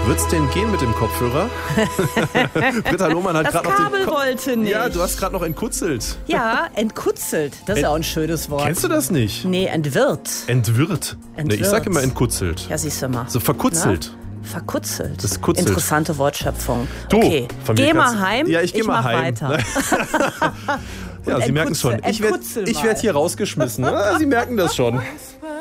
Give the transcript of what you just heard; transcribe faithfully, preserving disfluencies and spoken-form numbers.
Wird's denn gehen mit dem Kopfhörer? Britta Lohmann hat gerade noch den Kabel Ko- wollte nicht. Ja, du hast gerade noch entkutzelt. Ja, entkutzelt. Das ist Ent- ja auch ein schönes Wort. Kennst du das nicht? Nee, entwirrt. Entwirrt. Nee, ich Entwirrt. sag immer entkutzelt. Ja, siehst du mal. So verkutzelt. Na? Verkutzelt. Das kutzelt. Interessante Wortschöpfung. Du, okay, von mir geh mal kannst- heim. Ja, ich geh mal mach heim. weiter. Ja, Sie merken es schon. entkutzel- Ich werde entkutzel ich werd mal. hier rausgeschmissen. Ah, Sie merken das schon.